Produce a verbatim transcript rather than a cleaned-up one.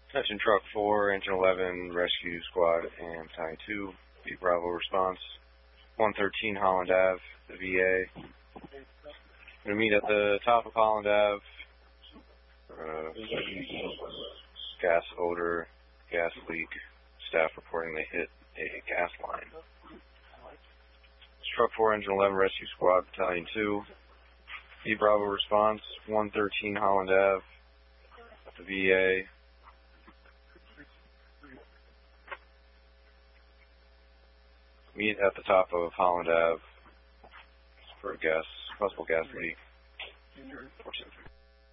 Attention Truck four, Engine eleven, Rescue Squad, and Battalion two. B Bravo response. one thirteen Holland Ave, the V A. We're going to meet at the top of Holland Ave. Uh, gas odor, gas leak. Staff reporting they hit a gas line. It's Truck four, Engine eleven, Rescue Squad, Battalion two. B Bravo response. one thirteen Holland Ave, the V A. Meet at the top of Holland Ave for a gas, possible gas leak.